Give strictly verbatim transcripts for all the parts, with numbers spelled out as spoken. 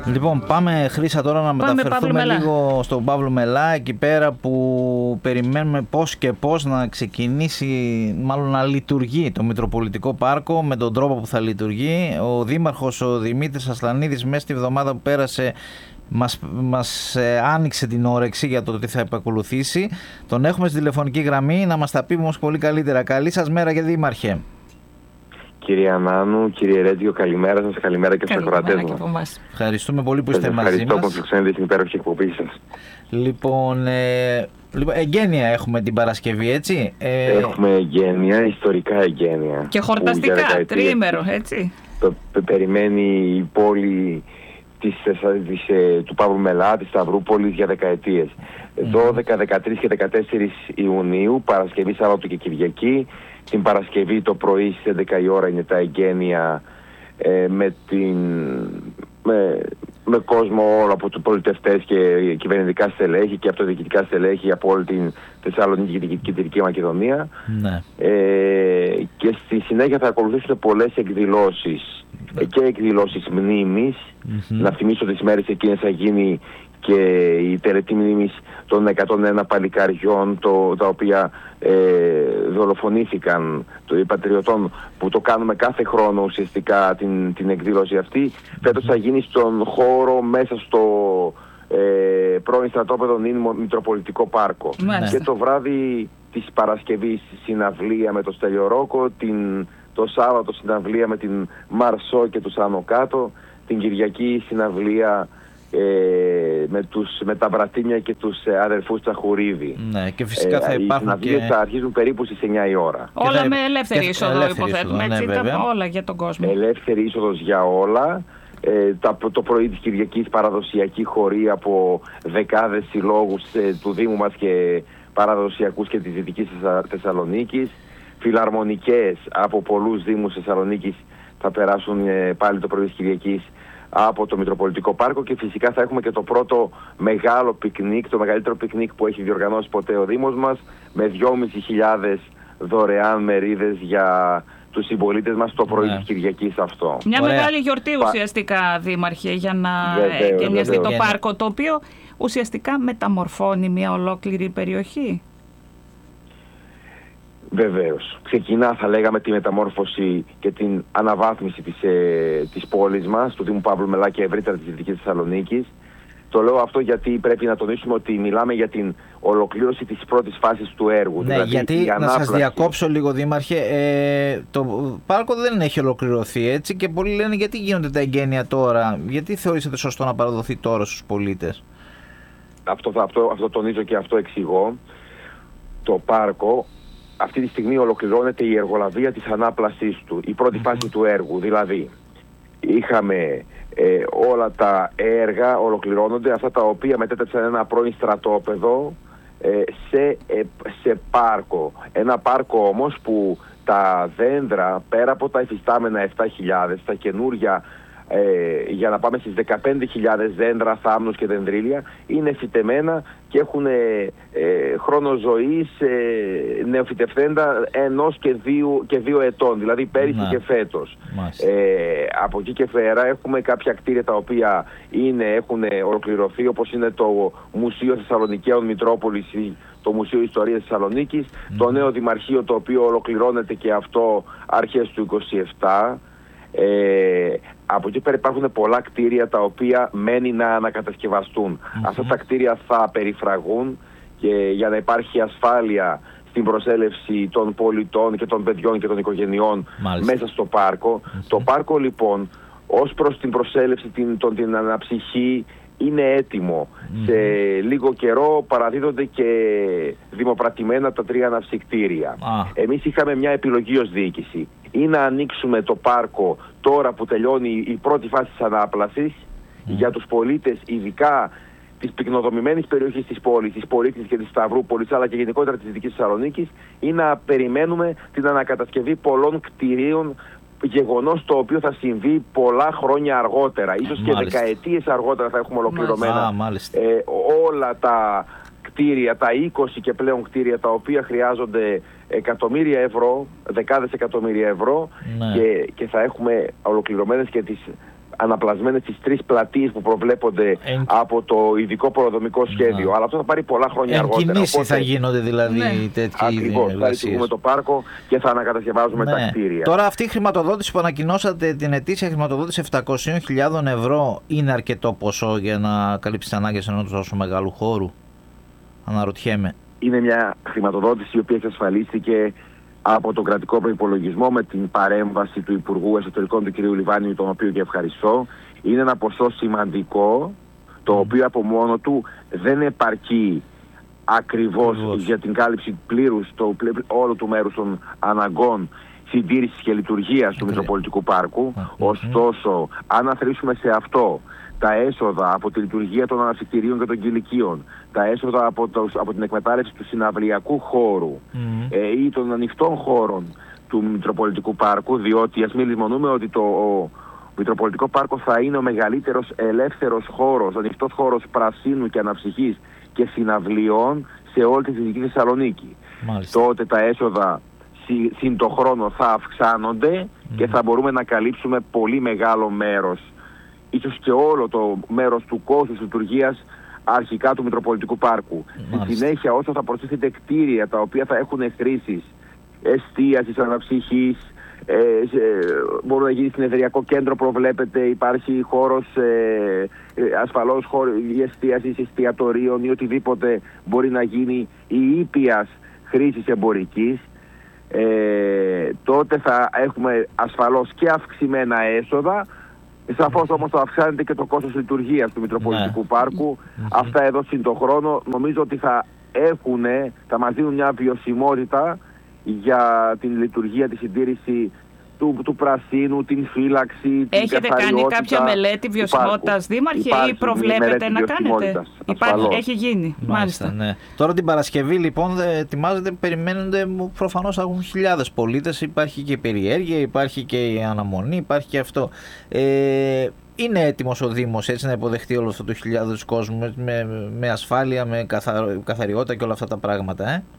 Λοιπόν, πάμε Χρύσα τώρα να πάμε μεταφερθούμε λίγο στον Παύλο Μελά, εκεί πέρα που περιμένουμε πώς και πώς να ξεκινήσει, μάλλον να λειτουργεί το Μητροπολιτικό Πάρκο με τον τρόπο που θα λειτουργεί. Ο Δήμαρχος, ο Δημήτρης Ασλανίδης, μέσα στη βδομάδα που πέρασε μας, μας ε, άνοιξε την όρεξη για το τι θα επακολουθήσει. Τον έχουμε στη τηλεφωνική γραμμή να μας τα πει όμως πολύ καλύτερα. Καλή σας μέρα και Δήμαρχε. Κύριε Ανάνου, κύριε Ρέτζιο, καλημέρα σας, καλημέρα και στους ακροατές μας. Ευχαριστούμε πολύ που είστε μαζί μας. Ευχαριστώ που φιλοξενείτε στην υπέροχη εκπομπή σας. Λοιπόν, ε, λοιπόν, εγγένεια έχουμε την Παρασκευή, έτσι. Ε, έχουμε εγγένεια, ιστορικά εγγένεια. Και χορταστικά, τριήμερο, έτσι. Το, το, περιμένει η πόλη της, της, του Παύλου Μελά, της Σταυρούπολης για δεκαετίες. Mm. δώδεκα, δεκατρείς και δεκατέσσερις Ιουνίου, Παρασκευή, Σάββατο και Κυριακή. Την Παρασκευή το πρωί στις έντεκα η ώρα είναι τα εγγένεια ε, με, την, με, με κόσμο όλο από τους πολιτευτές και κυβερνητικά στελέχη και αυτοδιοικητικά στελέχη από όλη την Θεσσαλονίκη και την Κεντρική Μακεδονία. Ναι. Ε, και στη συνέχεια θα ακολουθήσουν πολλές εκδηλώσεις ε, και εκδηλώσεις μνήμης. Mm-hmm. Να θυμίσω τις μέρες εκείνες θα γίνει και η τελετή μνήμης των εκατόν ένα παλικαριών το, τα οποία ε, δολοφονήθηκαν των πατριωτών, που το κάνουμε κάθε χρόνο ουσιαστικά την, την εκδήλωση αυτή. Φέτος θα γίνει στον χώρο μέσα στο ε, πρώην στρατόπεδο Νίν Μητροπολιτικό Πάρκο. Μάλιστα. Και το βράδυ της Παρασκευής συναυλία με το Στέλιο Ρόκο, την, το Σάββατο συναυλία με την Μαρσό και τους Άνω Κάτω, την Κυριακή συναυλία Ε, με, τους, με τα Μπρατίνια και τους ε, αδερφούς Τσαχουρίδη. Ναι, και φυσικά θα υπάρχουν οι συναυλίες και... θα αρχίζουν περίπου στις εννιά η ώρα. Όλα θα... με ελεύθερη και... είσοδο ελεύθερη υποθέτουμε, είσοδο, έτσι, ναι, ήταν όλα για τον κόσμο. Ελεύθερη είσοδος για όλα. Ε, τα, το πρωί της Κυριακής παραδοσιακή χορή από δεκάδες συλλόγους ε, του Δήμου μας και παραδοσιακούς και της Δυτικής Θεσσαλονίκης. Φιλαρμονικές από πολλούς Δήμους Θεσσαλονίκης θα περάσουν ε, πάλι το πρωί της Κυριακής από το Μητροπολιτικό Πάρκο, και φυσικά θα έχουμε και το πρώτο μεγάλο πικνίκ, το μεγαλύτερο πικνίκ που έχει διοργανώσει ποτέ ο Δήμος μας, με δυόμισι χιλιάδες δωρεάν μερίδες για τους συμπολίτες μας το πρωί, ναι, της Κυριακής αυτό. Μια Ωραία. μεγάλη γιορτή ουσιαστικά, Δήμαρχε, για να εγκαινιαστεί το πάρκο, το οποίο ουσιαστικά μεταμορφώνει μια ολόκληρη περιοχή. Βεβαίως. Ξεκινά, θα λέγαμε, τη μεταμόρφωση και την αναβάθμιση της, ε, της πόλης μας, του Δήμου Παύλου Μελά και ευρύτερα της Δυτικής Θεσσαλονίκης. Το λέω αυτό γιατί πρέπει να τονίσουμε ότι μιλάμε για την ολοκλήρωση της πρώτης φάσης του έργου. Ναι, δηλαδή, γιατί να ανάπλαση... σας διακόψω λίγο, Δήμαρχε, ε, το πάρκο δεν έχει ολοκληρωθεί, έτσι, και πολλοί λένε γιατί γίνονται τα εγγένεια τώρα, γιατί θεωρήσατε σωστό να παραδοθεί τώρα στους πολίτες? Αυτό, αυτό, αυτό τονίζω και αυτό εξηγώ. Το πάρκο αυτή τη στιγμή ολοκληρώνεται η εργολαβία της ανάπλασής του, η πρώτη mm-hmm. φάση του έργου. Δηλαδή, είχαμε ε, όλα τα έργα ολοκληρώνονται, αυτά τα οποία μετέτρεψαν ένα πρώην στρατόπεδο ε, σε, ε, σε πάρκο. Ένα πάρκο όμως που τα δέντρα, πέρα από τα εφιστάμενα επτά χιλιάδες, τα καινούρια, Ε, για να πάμε στις δεκαπέντε χιλιάδες δέντρα, θάμνους και δεντρίλια, είναι φυτεμένα και έχουν ε, ε, χρόνο ζωής ε, νεοφυτευθέντα ενός και δύο, και δύο ετών, δηλαδή πέρυσι Να. και φέτος. Ε, από εκεί και πέρα έχουμε κάποια κτίρια τα οποία είναι, έχουν ολοκληρωθεί, όπως είναι το Μουσείο Θεσσαλονικαίων Μητρόπολης, το Μουσείο Ιστορίας Θεσσαλονίκης, mm. το νέο Δημαρχείο, το οποίο ολοκληρώνεται και αυτό αρχές του είκοσι επτά. Ε, από εκεί πέρα υπάρχουν πολλά κτίρια τα οποία μένει να ανακατασκευαστούν. Mm-hmm. Αυτά τα κτίρια θα περιφραγούν και για να υπάρχει ασφάλεια στην προσέλευση των πολιτών και των παιδιών και των οικογενειών. Μάλιστα. Μέσα στο πάρκο. Mm-hmm. Το πάρκο λοιπόν ως προς την προσέλευση, την, τον, την αναψυχή, είναι έτοιμο. Mm-hmm. Σε λίγο καιρό παραδίδονται και δημοπρατημένα τα τρία ναυσικτήρια. Ah. Εμείς είχαμε μια επιλογή ως διοίκηση. Ή να ανοίξουμε το πάρκο τώρα που τελειώνει η πρώτη φάση της ανάπλασης mm. για τους πολίτες, ειδικά της πυκνοδομημένης περιοχής της πόλης, της Πολύκνης και της Σταυρούπολης, αλλά και γενικότερα της Δυτικής Θεσσαλονίκης, ή να περιμένουμε την ανακατασκευή πολλών κτηρίων, γεγονός το οποίο θα συμβεί πολλά χρόνια αργότερα. Ίσως και δεκαετίες αργότερα θα έχουμε ολοκληρωμένα μάλιστα. Ε, όλα τα κτίρια, τα είκοσι και πλέον κτίρια, τα οποία χρειάζονται εκατομμύρια ευρώ, δεκάδες εκατομμύρια ευρώ, ναι. και, και θα έχουμε ολοκληρωμένες και τις αναπλασμένες στις τρεις πλατείες που προβλέπονται Εν... από το ειδικό προδομικό σχέδιο. Να. Αλλά αυτό θα πάρει πολλά χρόνια Εν αργότερα. Κινήσει οπότε... θα γίνονται δηλαδή ναι. τέτοιοι Ακριβώς, θα λειτουργούμε το πάρκο και θα ανακατασκευάζουμε ναι. τα κτίρια. Τώρα αυτή η χρηματοδότηση που ανακοινώσατε, την ετήσια χρηματοδότηση επτακόσιες χιλιάδες ευρώ, είναι αρκετό ποσό για να καλύψει τις ανάγκες ενός τόσο μεγάλου χώρου? Αναρωτιέμαι. Είναι μια χρηματοδότηση η οποία εξασφαλίστηκε από τον κρατικό προϋπολογισμό με την παρέμβαση του Υπουργού Εσωτερικών του κ. Λιβάνιου, τον οποίο και ευχαριστώ. Είναι ένα ποσό σημαντικό, το οποίο από μόνο του δεν επαρκεί ακριβώς mm. για την κάλυψη πλήρους το, όλου του μέρους των αναγκών συντήρησης και λειτουργίας του okay. Μητροπολιτικού Πάρκου. Mm-hmm. Ωστόσο, αν αθροίσουμε σε αυτό τα έσοδα από τη λειτουργία των αναψυκτηρίων και των κηλικίων, τα έσοδα από, το, από την εκμετάλλευση του συναυλιακού χώρου mm. ε, ή των ανοιχτών χώρων του Μητροπολιτικού Πάρκου, διότι ας μην λησμονούμε ότι το ο, Μητροπολιτικό Πάρκο θα είναι ο μεγαλύτερος ελεύθερος χώρος, ανοιχτός χώρος πρασίνου και αναψυχής και συναυλιών σε όλη τη Δυτική Θεσσαλονίκη. Μάλιστα. Τότε τα έσοδα συ, συν το χρόνο θα αυξάνονται mm. και θα μπορούμε να καλύψουμε πολύ μεγάλο μέρος, ίσως και όλο το μέρος του κόστους λειτουργίας αρχικά του Μητροπολιτικού Πάρκου. Μάλιστα. Στη συνέχεια, όσο θα προσθέσετε κτίρια τα οποία θα έχουν χρήσεις εστίασης, αναψυχής, ε, σε, μπορεί να γίνει συνεδριακό κέντρο, προβλέπεται, υπάρχει χώρος ε, ε, ασφαλώς χώρο, εστίασης, εστιατορίων ή οτιδήποτε μπορεί να γίνει η ήπιας χρήσης εμπορικής, ε, τότε θα έχουμε ασφαλώς και αυξημένα έσοδα. Σαφώς όμως θα αυξάνεται και το κόστος λειτουργίας του Μητροπολιτικού ναι. Πάρκου. Mm-hmm. Αυτά εδώ συν το χρόνο νομίζω ότι θα έχουν, θα μας δίνουν μια βιωσιμότητα για την λειτουργία, τη συντήρηση του, του πρασίνου, την φύλαξη, Έχετε την κάνει κάποια μελέτη βιωσιμότητας, Δήμαρχε, ή προβλέπετε να κάνετε? Υπάρχει, έχει γίνει. Μάλιστα. Μάλιστα ναι. Τώρα την Παρασκευή λοιπόν ετοιμάζεται, περιμένονται, προφανώς θα έχουν χιλιάδες πολίτες, υπάρχει και η περιέργεια, υπάρχει και η αναμονή, υπάρχει και αυτό. Ε, είναι έτοιμος ο Δήμος έτσι να υποδεχτεί όλο αυτό το χιλιάδες κόσμου με, με, με ασφάλεια, με καθαρ, καθαριότητα και όλα αυτά τα πράγματα, ε?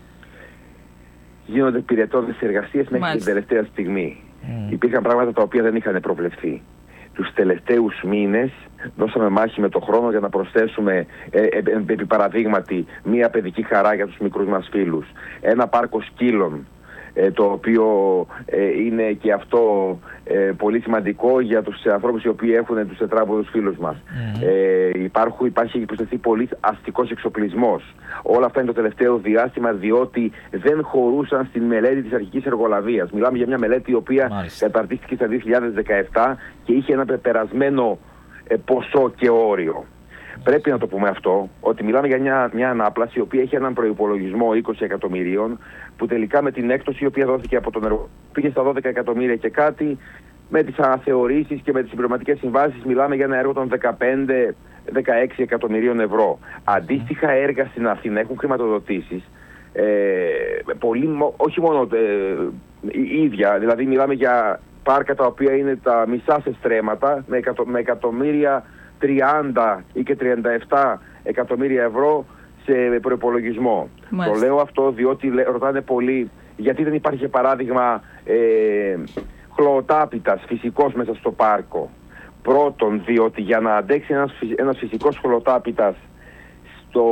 Γίνονται πυρετώδεις εργασίες μέχρι Μάλιστα. την τελευταία στιγμή. Mm. Υπήρχαν πράγματα τα οποία δεν είχαν προβλεφθεί. Τους τελευταίους μήνες δώσαμε μάχη με το χρόνο για να προσθέσουμε, ε, ε, ε, επί παραδείγματι, μία παιδική χαρά για τους μικρούς μας φίλους. Ένα πάρκο σκύλων, ε, το οποίο ε, είναι και αυτό ε, πολύ σημαντικό για τους ανθρώπους οι οποίοι έχουν τους τετράποδους φίλους μας. Mm-hmm. Ε, υπάρχουν, υπάρχει προσθεθεί πολύ αστικός εξοπλισμός. Όλα αυτά είναι το τελευταίο διάστημα, διότι δεν χωρούσαν στην μελέτη της αρχικής εργολαβίας. Μιλάμε για μια μελέτη η οποία Μάλιστα. καταρτίστηκε στα δύο χιλιάδες δεκαεπτά και είχε ένα πεπερασμένο ε, ποσό και όριο. Πρέπει να το πούμε αυτό, ότι μιλάμε για μια, μια ανάπλαση η οποία έχει έναν προϋπολογισμό είκοσι εκατομμυρίων, που τελικά με την έκπτωση η οποία δόθηκε από τον εργο... πήγε στα δώδεκα εκατομμύρια και κάτι, με τις αναθεωρήσεις και με τις συμπληρωματικές συμβάσεις μιλάμε για ένα έργο των δεκαπέντε με δεκαέξι εκατομμυρίων ευρώ. Αντίστοιχα έργα στην Αθήνα έχουν χρηματοδοτήσεις, ε, πολύ, όχι μόνο ε, η ίδια, δηλαδή μιλάμε για πάρκα τα οποία είναι τα μισά σε στρέμματα, με, εκατο, με εκατομμύρια τριάντα ή και τριάντα επτά εκατομμύρια ευρώ σε προϋπολογισμό. Μάλιστα. Το λέω αυτό διότι ρωτάνε πολλοί γιατί δεν υπάρχει παράδειγμα ε, χλωοτάπητας φυσικός μέσα στο πάρκο. Πρώτον, διότι για να αντέξει ένας, ένας φυσικός χλωοτάπητας στο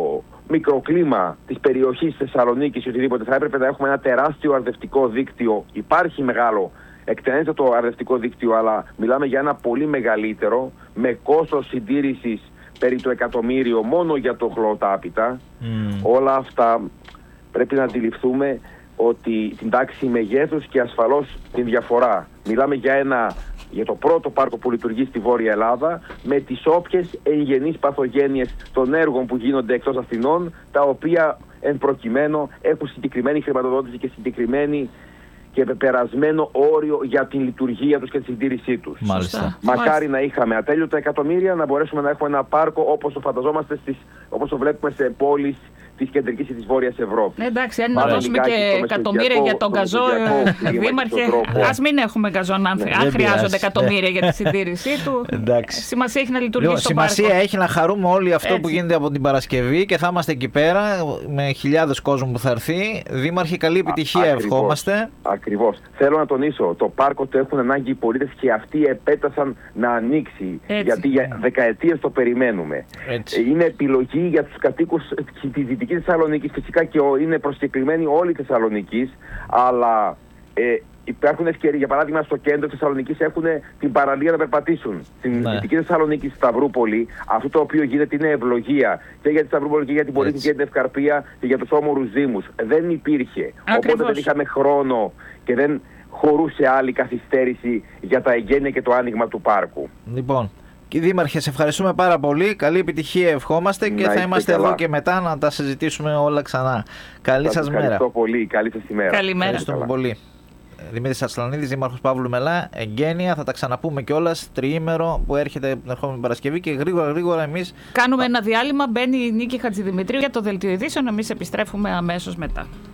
μικροκλίμα της περιοχής της Θεσσαλονίκης ή οτιδήποτε, θα έπρεπε να έχουμε ένα τεράστιο αρδευτικό δίκτυο. Υπάρχει μεγάλο εκτενέστατο αρδευτικό δίκτυο, αλλά μιλάμε για ένα πολύ μεγαλύτερο, με κόστος συντήρησης περί το εκατομμύριο μόνο για το χλωοτάπητα. Mm. Όλα αυτά πρέπει να αντιληφθούμε ότι την τάξη μεγέθους και ασφαλώς την διαφορά. Μιλάμε για, ένα, για το πρώτο πάρκο που λειτουργεί στη Βόρεια Ελλάδα, με τις όποιες εγγενείς παθογένειες των έργων που γίνονται εκτός Αθηνών, τα οποία εν προκειμένου έχουν συγκεκριμένη χρηματοδότηση και συγκεκριμένη και πεπερασμένο όριο για την λειτουργία τους και τη συντήρησή τους. Μάλιστα. Μακάρι Μάλιστα. να είχαμε ατέλειωτα εκατομμύρια, να μπορέσουμε να έχουμε ένα πάρκο όπως το φανταζόμαστε, στις, όπως το βλέπουμε σε πόλεις της κεντρικής και της βόρειας Ευρώπης. Εντάξει, αν να δώσουμε και εκατομμύρια για τον γκαζό, δήμαρχε, ας μην έχουμε γκαζό, αν ναι, χρειάζονται εκατομμύρια για τη συντήρησή του. Σημασία έχει να λειτουργήσει το πάρκο. Σημασία έχει να χαρούμε όλοι αυτό Έτσι. που γίνεται από την Παρασκευή και θα είμαστε εκεί πέρα με χιλιάδες κόσμου που θα έρθει. Δήμαρχε, καλή επιτυχία, Α, ευχόμαστε. Ακριβώς. Θέλω να τονίσω, το πάρκο το έχουν ανάγκη οι πολίτες και αυτοί επέτασαν να ανοίξει. Έτσι. Γιατί για δεκαετίες το περιμένουμε. Έτσι. Είναι επιλογή για τους κατοίκους της Δυτικής Θεσσαλονίκης, φυσικά και είναι προσκεκλημένοι όλοι της Θεσσαλονίκης, αλλά ε, υπάρχουν ευκαιρίες. Για παράδειγμα, στο κέντρο της Θεσσαλονίκης έχουν την παραλία να περπατήσουν. Στην ναι. Δυτική Θεσσαλονίκη, στη Σταυρούπολη, αυτό το οποίο γίνεται είναι ευλογία και για τη Σταυρούπολη και για την Πολύθη και για την Ευκαρπία και για τους όμορους δήμους. Δεν υπήρχε. Ακριβώς. Οπότε δεν είχαμε χρόνο και δεν χωρούσε άλλη καθυστέρηση για τα εγγένεια και το άνοιγμα του πάρκου. Λοιπόν. Και Δήμαρχε, σε ευχαριστούμε πάρα πολύ. Καλή επιτυχία ευχόμαστε και να θα είμαστε καλά. Εδώ και μετά να τα συζητήσουμε όλα ξανά. Καλή σας, σας μέρα. Ευχαριστώ πολύ. Καλή σας ημέρα. Καλημέρα. Ευχαριστούμε πολύ. Δημήτρης Ασλανίδης, Δήμαρχος Παύλου Μελά, εγγένεια. Θα τα ξαναπούμε κιόλας. Τριήμερο που έρχεται την ερχόμενη Παρασκευή και γρήγορα γρήγορα εμείς. Κάνουμε ένα διάλειμμα. Μπαίνει η Νίκη Χατζηδημητρίου για το δελτίο ειδήσεων. Εμείς επιστρέφουμε αμέσως μετά.